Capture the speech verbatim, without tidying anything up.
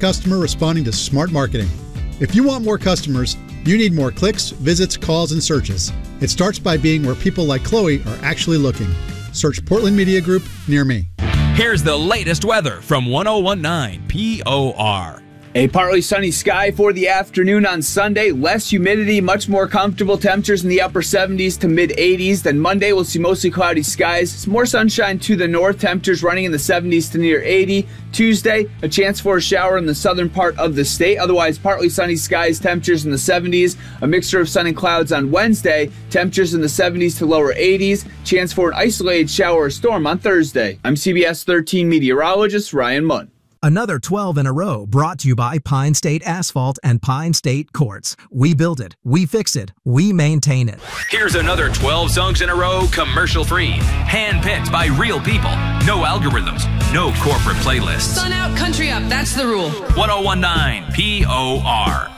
customer responding to smart marketing. If you want more customers, you need more clicks, visits, calls, and searches. It starts by being where people like Chloe are actually looking. Search Portland Media Group near me. Here's the latest weather from one oh one point nine P O R. A partly sunny sky for the afternoon on Sunday. Less humidity, much more comfortable temperatures in the upper seventies to mid eighties. Then Monday, we'll see mostly cloudy skies. Some more sunshine to the north, temperatures running in the seventies to near eighty. Tuesday, a chance for a shower in the southern part of the state. Otherwise, partly sunny skies, temperatures in the seventies. A mixture of sun and clouds on Wednesday, temperatures in the seventies to lower eighties. Chance for an isolated shower or storm on Thursday. I'm C B S thirteen meteorologist Ryan Munn. Another twelve in a row brought to you by Pine State Asphalt and Pine State Quartz. We build it, we fix it, we maintain it. Here's another twelve songs in a row, commercial-free. Hand-picked by real people. No algorithms, no corporate playlists. Sun out, country up, that's the rule. one oh one point nine P O R.